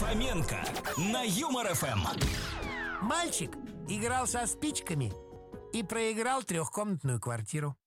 Фоменко на Юмор ФМ. Мальчик играл со спичками и проиграл 3-комнатную квартиру.